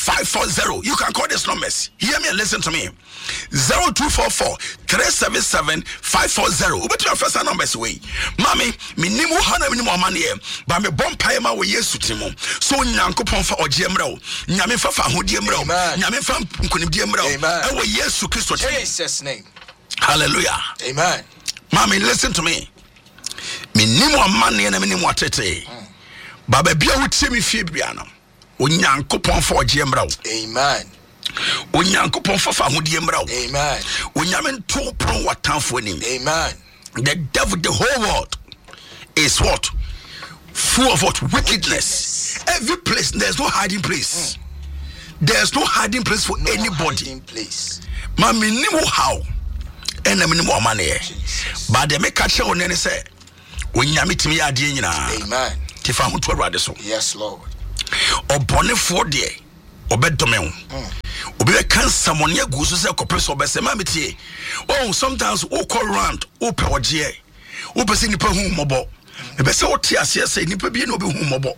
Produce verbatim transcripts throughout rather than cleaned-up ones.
five four zero. You can call these numbers. Hear me and listen to me. zero two four four three seven seven five four zero. Ubeti your first numbers way. Mami, me nimu hana me nimu amani e. Ba me bon paema we yesu timo. So nyankopon fa oje mrao. Nyame fa fa hodie mrao. Nyame fa nkonimdie mrao. E we Yesu Kristo timo. Jesus name. Hallelujah. Amen. Mami, listen to me. Me nimu amani na me nimu atete. Ba ba bia wutie me fie bia no. Onyankopon fa oje mrao. Amen. Onyankopon fa fa hodie mrao. Amen. Onyame nto pron watanfo anim. Amen. The devil, the whole world is what? Full of what? Wickedness. Wickedness. Every place, there's no hiding place. Mm. There's no hiding place for no anybody. Hiding place. Ma minimo how? And a minimum money. But they make a show and say, when Yamiti Adina. Amen. Tifa Mutu Radiso. Yes, Lord. Or Bonnie for day. Or Bedomel. Obi can someone ya go so say kopreso be se mamiti. Oh, sometimes o call round o pe oje. O pe se nipa hu mobo. E be se o tie ase say nipa bi na obi hu mobo.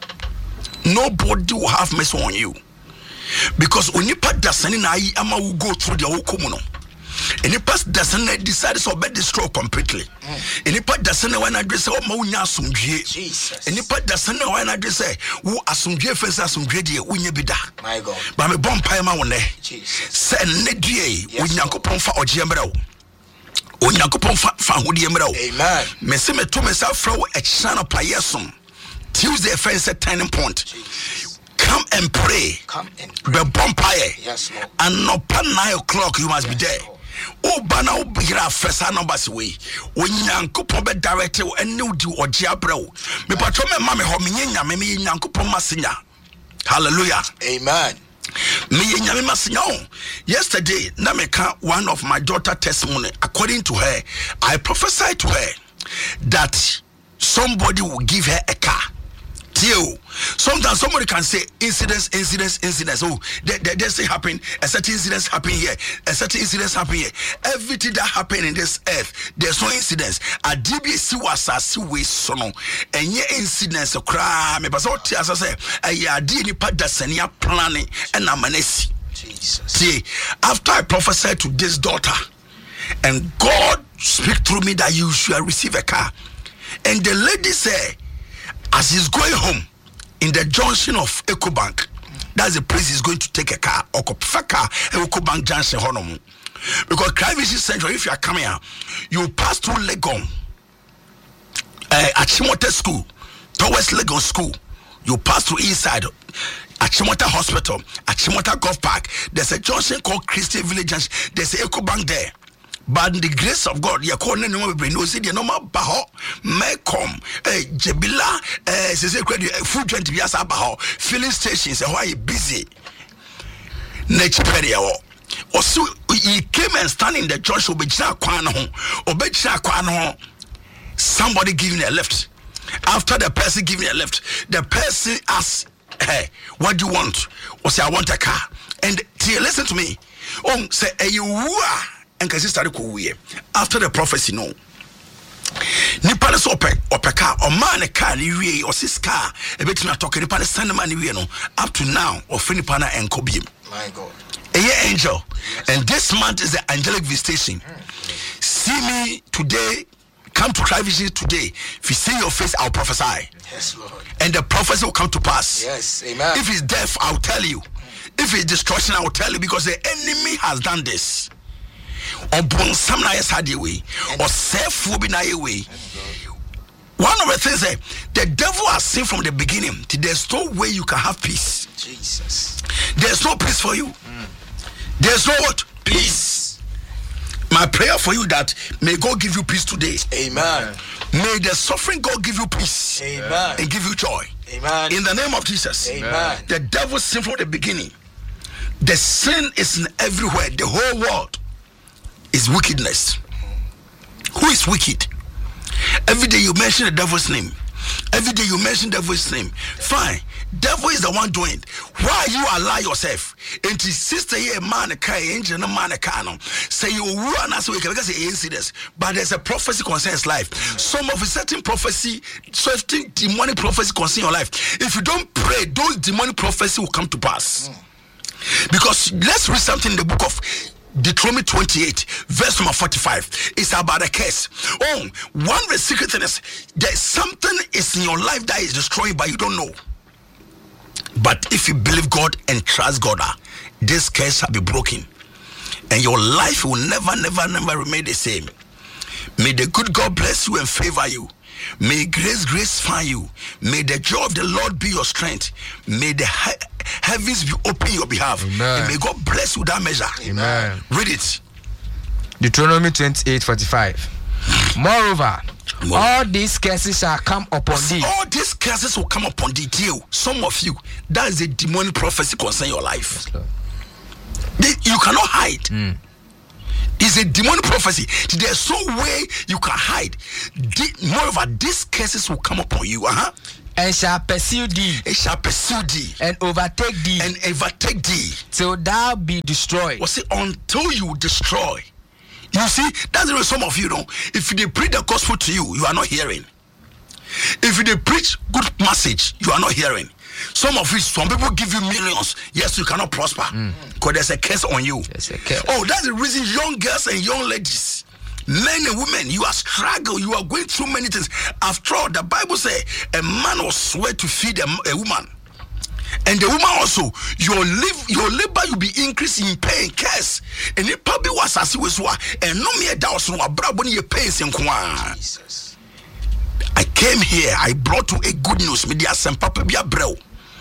Nobody will have mercy on you. Because onipa dasani na yi ama will go through the whole no. Enipa dasani decide so be destroy completely. Enipa dasani when address o ma unya asumdwe. Jesus. Enipa dasani when address say wo asumdwe fese asumdwe de unya bida. My God. Ba me bon pai ma wona. Jesus. Say ne due onyankopon fa oje mra wo. Onyankopon fa fa hodie mra wo. Amen. Me se me to me sa fra wo e chana payesom. Tuesday fence turning point. Jesus. Come and pray. Come and pray. Be bon pai. Yes, Lord. And no pa nine o'clock you must yes, be there. Lord. O bana o bira fresa numbers way. Onyankopon be direct wo ene udi oje abra wo. Me patro me ma me ho me nyanya me me nyankopon masinya. Hallelujah. Amen. Me nyame masinya. Yesterday na me ka one of my daughter testimony. According to her, I prophesied to her that somebody will give her a car. Theo. Sometimes somebody can say incidents, incidents, incidents. Oh, there, there, there's a happen. A certain incidents happen here. A certain incidents happen here. Everything that happened in this earth, there's no incidents. A D B C was a seaway sono. And yeah, incidents of crime. But so as I say, I did ni pada senia planning and amanesi. Jesus. See, after I prophesied to this daughter, and God speak through me that you should receive a car, and the lady said, as he's going home in the junction of EcoBank, that's the place he's going to take a car or a car EcoBank junction. Because Crime Vision Central, if you are coming here, you pass through Legon uh, at Chimote School, towards Legon School. You pass through inside at Chimote Hospital, at Chimote Golf Park. There's a junction called Christian Village Junction. There's a EcoBank there. But the grace of God, you call no no see the normal baho, Mekom, eh, Jebila, eh, say food twenty years abaho, filling stations, why busy. Nature perio. Also, he came and stand in the church, Obeja Kwano, Obeja Kwano, somebody giving a lift. After the person giving a lift, the person asks, hey, what do you want? Or say, I want a car. And dear, listen to me. Oh, say, hey, you are. After the prophecy, no. Nipa so ope opeka o man car ni wie o sis car e betina talk nipa ne send man ni wie no up to now o finipa na enko biem. My God. A year angel. Yes. And this month is the angelic visitation. Mm. See me today, come to Crime Vision today. If you see your face, I'll prophesy. Yes, Lord. And the prophecy will come to pass. Yes, amen. If it's death, I'll tell you. Mm. If it's destruction, I will tell you, because the enemy has done this. Or bonsam na yes had way, or self will be na way. One of the things that the devil has seen from the beginning, there's no way you can have peace. Jesus. There's no peace for you. Mm. There's no what? Peace. My prayer for you that may God give you peace today. Amen. May the suffering God give you peace. Amen. And give you joy. Amen. In the name of Jesus. Amen. The devil sin from the beginning. The sin is in everywhere. The whole world is wickedness. Who is wicked? Every day you mention the devil's name. Every day you mention the devil's name. Fine. Devil is the one doing it. Why you allow yourself? And sister here, man, a car, angel, no man, a car. Say you run as we can because it incidents. But there's a prophecy concerns life. Some of a certain prophecy, certain demonic prophecy concerns your life. If you don't pray, those demonic prophecy will come to pass. Because let's read something in the book of Deuteronomy twenty-eight, verse number forty-five. It's about a curse. Oh, one of the secret thing is there's something is in your life that is destroying, but you don't know. But if you believe God and trust God, uh, this curse shall be broken, and your life will never, never, never remain the same. May the good God bless you and favor you. May grace, grace find you. May the joy of the Lord be your strength. May the he- heavens be open in your behalf. Amen. And may God bless you without measure. Amen. Read it. Deuteronomy twenty-eight forty-five. Moreover, Moreover, all these curses shall come upon thee. All these curses will come upon thee. Deal. Some of you, that is a demonic prophecy concerning your life. Yes, Lord. They, you cannot hide. Mm. It's a demonic prophecy. There's no way you can hide. The, moreover, these curses will come upon you. Uh-huh. And shall pursue thee. It shall pursue thee. And overtake thee. And overtake thee. Till thou be destroyed. Was it until you destroy? You see, that's the way some of you know. If they preach the gospel to you, you are not hearing. If they preach good message, you are not hearing. Some of it, some people give you millions. Yes, you cannot prosper because mm. there's a curse on you. There's a curse. Oh, that's the reason young girls and young ladies, men and women, you are struggling. You are going through many things. After all, the Bible says a man will swear to feed a, a woman. And the woman also, your live, your labor will be increasing in pain, curse. And it probably was as it was what, and no mere doubts no when you pay in Jesus. I came here, I brought you a good news. Media sem papa bia brew.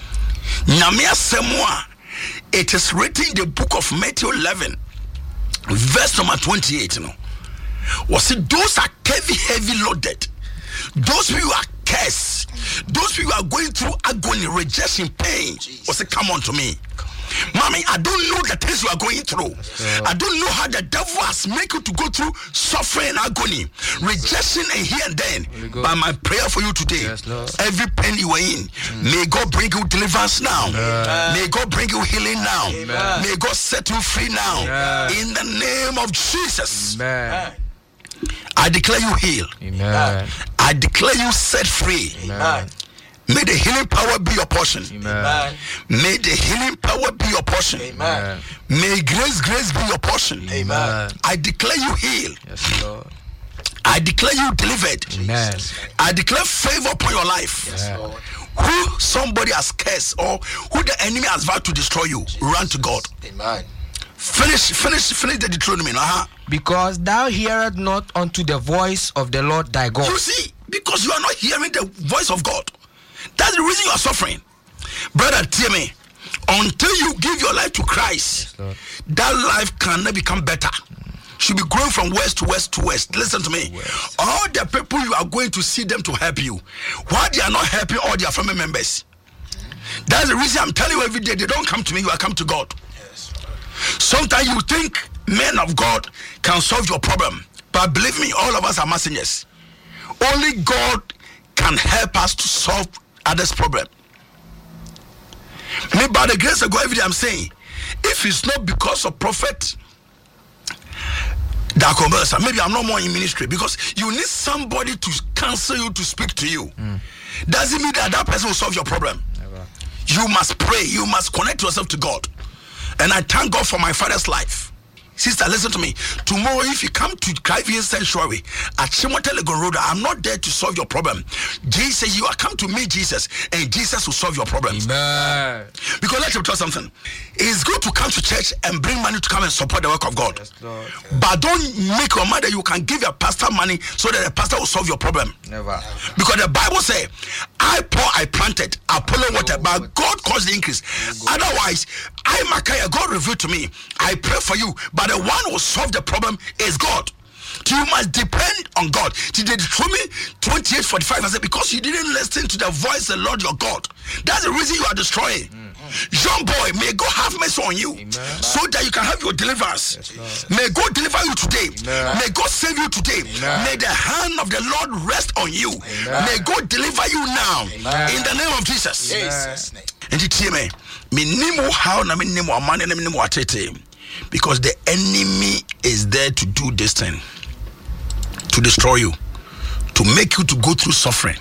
Nyamia semwa. It is written in the book of Matthew eleven, verse number twenty-eight. You know, was it those are heavy, heavy loaded? Those people are cursed. Those people are going through agony, rejection, pain. Was it come on to me? Mommy, I don't know the things you are going through. I don't know how the devil has made you to go through suffering and agony, rejection and here and then. But my prayer for you today, yes, every pain you are in, mm. may God bring you deliverance now. Amen. May God bring you healing now. Amen. May God set you free now. Amen. In the name of Jesus. Amen. I declare you healed. Amen. I declare you set free. Amen. May the healing power be your portion. Amen. May the healing power be your portion. Amen. May grace, grace be your portion. Amen. I declare you healed. Yes, Lord. I declare you delivered. Amen. I declare favor upon your life. Yes, Lord. Who somebody has cursed or who the enemy has vowed to destroy you, Jesus. Run to God. Amen. Finish, finish, finish the Deuteronomy. Uh-huh. Because thou hearest not unto the voice of the Lord thy God. You see, because you are not hearing the voice of God. That's the reason you are suffering. Brother, tell me, until you give your life to Christ, yes, that life cannot become better. Mm. Should be growing from west to west to west. Listen to me. West. All the people you are going to see them to help you, why they are not helping all their family members? Mm. That's the reason I'm telling you every day, they don't come to me, you are come to God. Yes. Sometimes you think men of God can solve your problem, but believe me, all of us are messengers. Only God can help us to solve others' problem. Me, by the grace of God, every day I'm saying, if it's not because of prophet Dakomersa, maybe I'm not more in ministry, because you need somebody to counsel you, to speak to you. Mm. Doesn't mean that that person will solve your problem. Never. You must pray. You must connect yourself to God. And I thank God for my father's life. Sister, listen to me. Tomorrow, if you come to Christ Sanctuary at Chimotele Road, I'm not there to solve your problem. Jesus, you are come to me, Jesus, and Jesus will solve your problems. Amen. Because let me tell you something. It's good to come to church and bring money to come and support the work of God. Yes, Lord. But don't make your mind that you can give your pastor money so that the pastor will solve your problem. Never. Because the Bible says, I pour, I planted, Apollo water, but God caused the increase. Otherwise, I, Micaiah, God revealed to me, I pray for you, but the one who solve the problem is God. You must depend on God. Today, Deuteronomy twenty-eight forty-five, I said, because you didn't listen to the voice of the Lord your God. That's the reason you are destroying. Mm-hmm. Young boy, may God have mercy on you. Amen. So that you can have your deliverance. Yes, may God deliver you today. Amen. May God save you today. Amen. May the hand of the Lord rest on you. Amen. May God deliver you now. Amen. In the name of Jesus. Jesus. And you tell me, me name how na me name man na me name atete. Because the enemy is there to do this thing, to destroy you, to make you to go through suffering.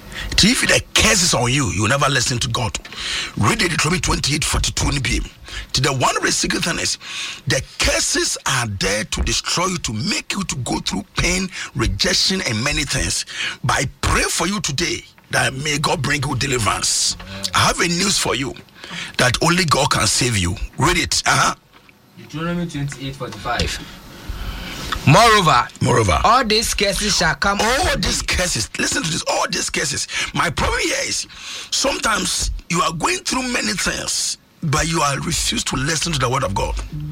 If the curse is on you, you will never listen to God. Read Deuteronomy twenty-eight forty-two. To the one of the secret thing is, the curses are there to destroy you, to make you to go through pain, rejection, and many things. But I pray for you today that may God bring you deliverance. I have a news for you that only God can save you. Read it. Uh-huh. Deuteronomy twenty-eight forty-five. Moreover, Moreover, all these curses shall come. All these curses, listen to this, all these curses. My problem here is sometimes you are going through many things, but you are refused to listen to the word of God.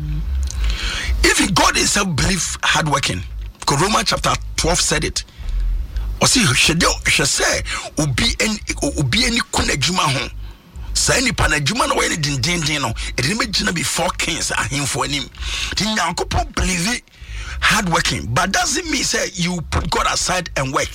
Even God himself believe hard working. Because Romans chapter twelve said it. Or see, she say, Ubi any Ubi any kunajuma home. Say any panajuma no any din din din no. It didn't be before kings are him for him. The Yankopo believe it. Hard working, but doesn't mean say you put God aside and work.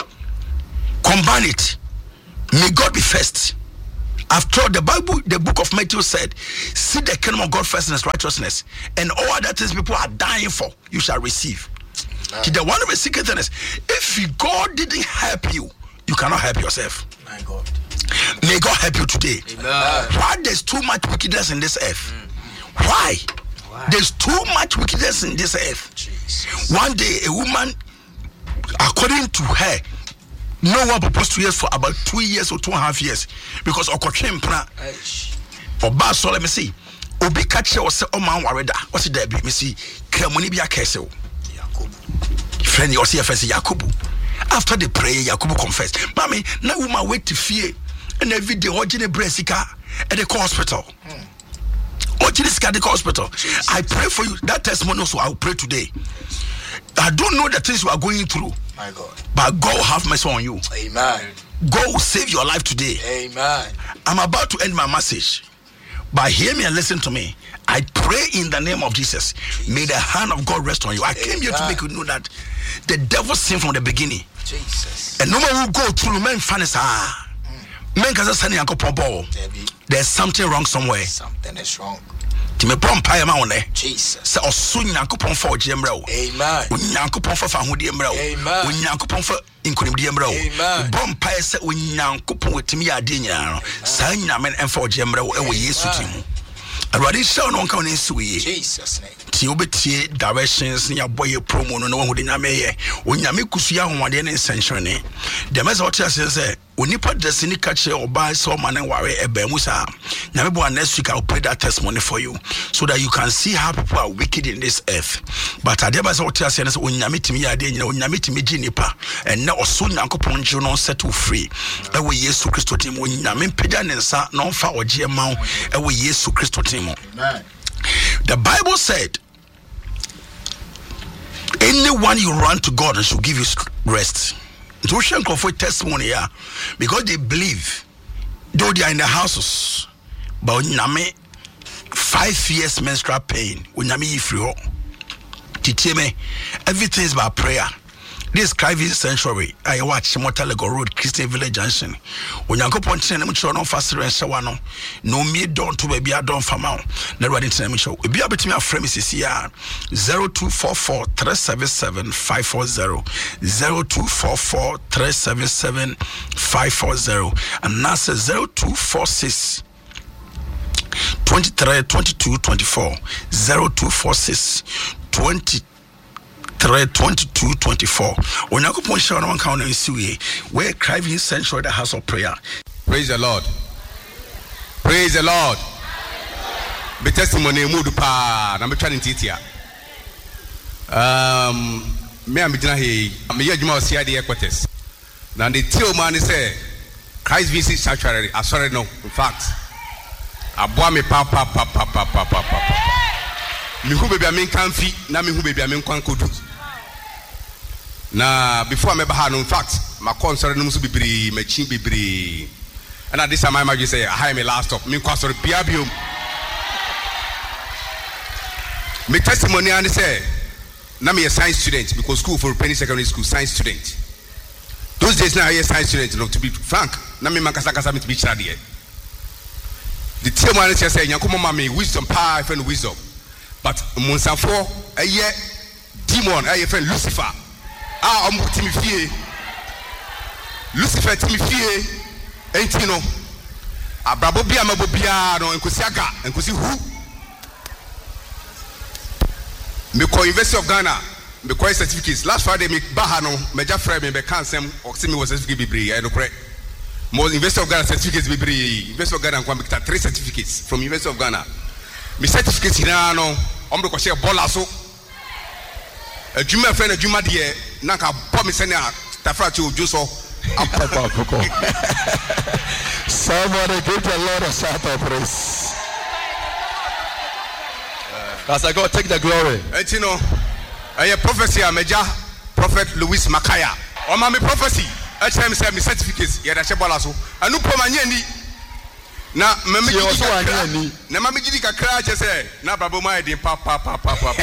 Combine it. May God be first. After all, the Bible, the book of Matthew said, "See the kingdom of God first and his righteousness, and all other things people are dying for, you shall receive." To the one of the secret thing is, if God didn't help you, you cannot help yourself. My God. May God help you today. Amen. Why there's too much wickedness in this earth? Mm. Why? Why? There's too much wickedness in this earth. Jesus. One day, a woman, according to her, no one proposed to years for about two years or two and a half years because Okochem plan. Oba so let me see. Obi catch or say, "Oh man, wareda." What's it there? Me see. Kremoni bi akese. Yakubu. Friend, you see, first Yakubu. After the prayer, Yakubu confessed. Mami, now woman wait to fear, and every day watching a breastica at the hospital. Hmm. Watching this at the hospital. Jesus. I pray for you. That testimony also I will pray today. I don't know the things you are going through. My God. But God will have mercy on you. Amen. God will save your life today. Amen. I'm about to end my message. But hear me and listen to me. I pray in the name of Jesus. Jesus. May the hand of God rest on you. I Amen. Came here to make you know that the devil sinned from the beginning. Jesus. And no man will go through men funnies. Ah. Men can say there's something wrong somewhere. Something is wrong. Me prom pa ma won Jesus. Se oso nyankopon fa oje mra wo. Amen. Onyankopon fa fa hode mra wo. Amen. Onyankopon fa inkonimde mra wo. Amen. Bom pa se onyankopon wetimi ya ade nyina no. Sa nyame enfa oje mra wo e wo Yesu timu. Awurade show no nka woni suye. Jesus name. Ti obetie directions ya boye promo no no wo de nyame ye. Onyame kusu ya honwade ne nsenhwene. The message what you say onipa destiny catch oba so man and ware eba mu sa. Nyame bo next week I will pray that testimony for you so that you can see how people are wicked in this earth. But adeba say what you say onyame timi ya de nyina onyame timi gi nipa and na oso nyankopon ji no set you free. E wo Yesu Kristo tim onyame peda ne nsa no fa oje ma wo e wo Yesu Kristo tim. Amen. The Bible said, anyone you run to God and should give you rest. So we shall for testimony here because they believe, though they are in the houses, but unyame five years menstrual pain, unyame ifriho. Titime, everything is about prayer. This Christ Sanctuary, I watch Motalego Road, Christian Village Junction. When you go point to them, show no faster and shawano. No me don't to baby, I don't farm out. Never didn't tell me show. Be able to me a frame is here zero two four four three seven seven five four zero zero two four four three seven seven five four zero and that's zero two four six twenty-three twenty-two twenty-four zero two four six twenty twenty-two twenty-four. When you go show no one count and see where Christ Central the house of prayer. Praise the Lord. Praise the Lord. Be testimony mood pa na me twa ntitia. Um me am gina he me ye adwuma osia de headquarters. Na the tell man say Christ visit sanctuary asore no in fact aboa me pa pa pa pa pa pa pa. Me hu baby amen kan fi na me hu baby amen kwan kodu. Na before me ba no in fact my concern no so bibiri machi bibiri. And at this time I might say I me last up me kwa sorry bia biom. Me testimony and say na me a science student because school for Penny Secondary School science student. Those days now I a science student no to be frank na me mankasa kasa me to be chira there. The team man say nyankoma ma me wisdom power and wisdom. But Monsafo a ye demon a ye friend Lucifer. Ah omo timi fie. Lucifer timi fie. Enti no. Abrabo bia mabo bia no enkosi aga enkosi hu. Me call University of Ghana. Me call certificates. Last Friday me bahano me just friend me be cancel or see me was certificate be I no correct. More University of Ghana certificates be University of Ghana come me three certificates from University of Ghana. Me certificates na no om do ko share bola so. Adwuma friend adwuma de na ka po me sene a tafra che ojo so. Somebody give the Lord a shout of praise. As I go, take the glory. And you know, a prophecy, a major prophet Louis Makaya. Or my prophecy, I tell me certificates. Yeah, that's a balasso. I know Pomani. Now, Mammy also, I need. Now, Mammy Gidika crash, I say, now, Babu, my dear papa, papa, papa.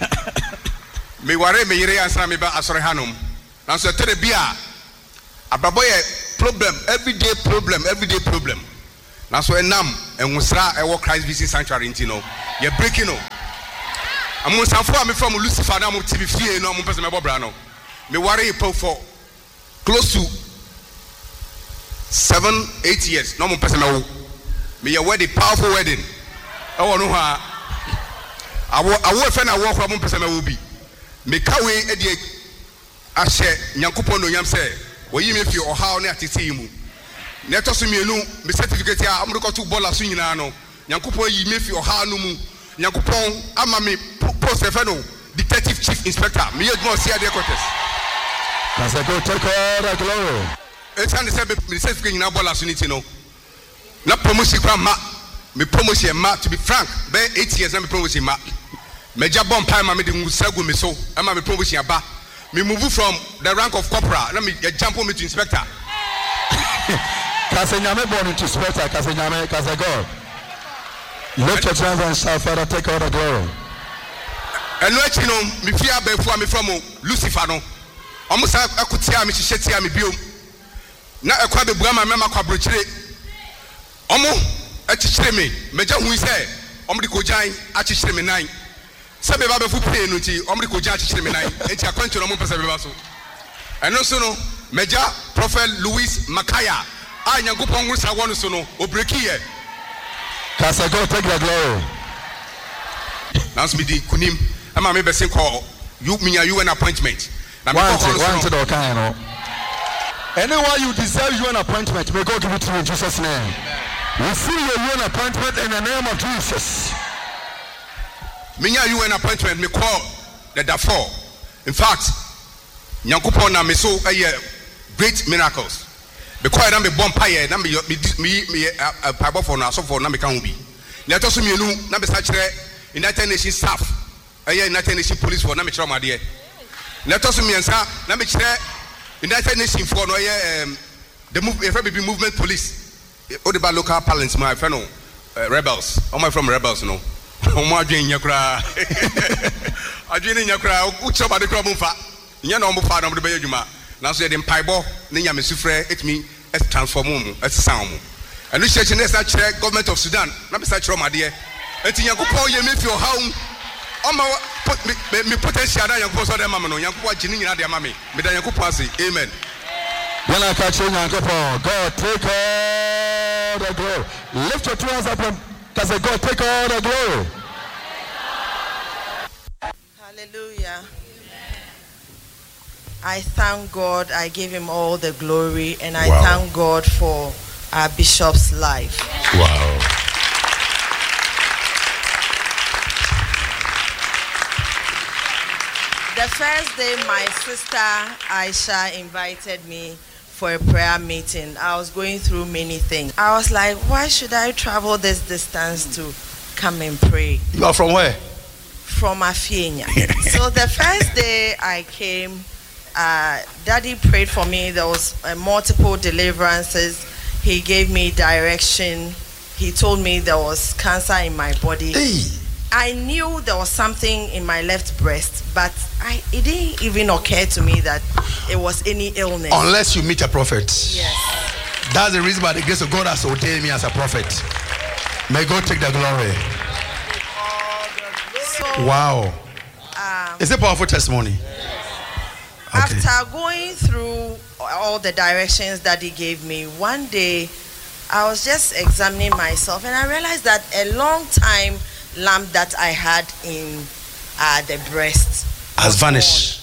Me worry me, Yere and Sammy Asrahanum. Now, so tell the beer. A baboy problem, everyday problem, everyday problem. Now, so a num and Musra, I walk Christ visit sanctuary in Tino. You're breaking up. I'm going to from Lucifer. I'm going to be free. No, I'm going to be Brano. Me worry for close to seven, eight years. No, I'm going to be a wedding, powerful wedding. I want to know I will find a walk from one person. I will be. Me kawe edi ashe nyankopon no yam say wo yi me fi o ha na atete mu na to so mienu me certificate a amdo to bola so nyina no nyankopon yi me fi o ha no mu nyankopon ama me post e fe no detective chief inspector me ye go see ade quarters as I go take all the glory e san say me certificate nyina bola so niti no na promotion kwa ma me promotion ma to be frank be eight years na me promotion ma Major bomb time, I made the Musagu me so. I'm a promotion aba. Me move from the rank of corporal. Let me jump on me to inspector. Kasenyame born into inspector. Kasenyame, Kasego. Lift your hands and shout, Father, take all the glory. And let you know, me fear before me from Lucifer. No, almost I could see me to me bio. Now I quite the Brahma Mama Quabrichere. Omo, I teach me. Major who is there. Omri Kojai, I teach me nine. Sabe baba fu pay no ti omri ko ja chichire me nan enti akwantu no mo pese beba so eno so no meja prophet Louis Makaya a nyankopon hu sa wonu so no obreki ye Cause I go take the glory now me di kunim ama me be se call you me you an appointment na me call one to the kind no anyone you deserve you an appointment may God give it to you in Jesus name we see you an appointment in the name of Jesus. Me you an appointment me call the Darfur. In fact, Nyankopon na me so a great miracles. Because I am a bomb pie, na me me me a pabo for na so for na me kan bi. Let us me nu na be sa kire United Nations staff. A United Nations police for na me kire ma de. Let us me ansa na me kire United Nations for no um the move if be movement police. O the local parliaments my friend no rebels. All my from rebels no. Omo adwen nyakra adwen nyakra uchoba de kra mfa nya na omo fa na omo de be adwuma na so ye de mpaibo ne nya mesufre etimi et transform mu et san mu enu church ne sa kire government of Sudan na be sa kire omade enti yakopon ye me fi o hawo omo me potential da yakopon so de mama no yakopon agini nyina de mama me me da yakopon ase amen when I catch you yakopon God take all the glory lift your two hands up and because God take all the glory. Hallelujah. I thank God. I give him all the glory, and I wow. thank God for our bishop's life. Wow. The first day my sister Aisha invited me for a prayer meeting, I was going through many things. I was like, why should I travel this distance to come and pray? You are from where? From Afienya. So the first day I came, uh, Daddy prayed for me. There was uh, multiple deliverances. He gave me direction. He told me there was cancer in my body. Hey. I knew there was something in my left breast, but I, it didn't even occur to me that it was any illness. Unless you meet a prophet. Yes. That's the reason by the grace of God has ordained me as a prophet. May God take the glory. So, wow. Um, It's a powerful testimony. After okay. going through all the directions that he gave me, one day I was just examining myself and I realized that a long time lump that I had in uh, the breast has was vanished.